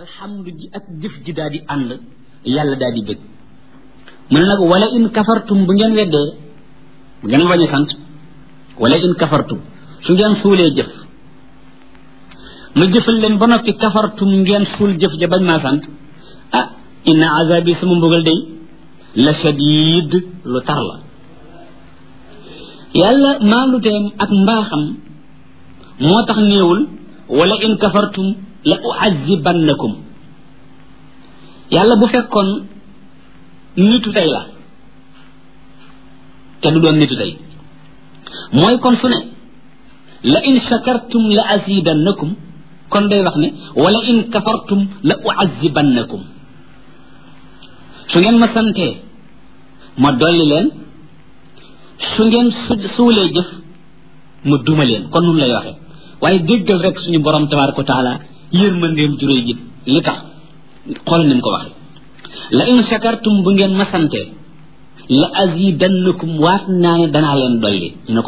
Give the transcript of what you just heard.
alhamdu ji ak jëf ji daal di ànd yàlla daal di bëgg mu ne nag wala in kafartum bu ngeen weddee bu ngeen bañ a sant wala in kafartum su ngeen suulee jëf ma jëfal leen ba noppi kafartum ngeen suul jëf ja bañ maa sant ah inna azabi sama mbugal day la shadid lu tar la yàlla maaluteem ak mbaaxam moo tax néewul wala in kafartum la uazibannakum yàlla bu fekkoon nitu tey la te du doon nitu tey mooy kon su ne la in shakartum la azidannakum kon day wax ne wala in kafartum la uazibannakum su ngeen ma santee ma dolli leen su ngeen suulee jëf ma duma leen kon nun lay waxe waaye déggal rek suñu borom tabaraka wa taala yërmandeem juróy ji li tax xool nañ ko waxe la in shakartum bu ngeen ma santee la azidannakum waat naa ne danaa leen dolli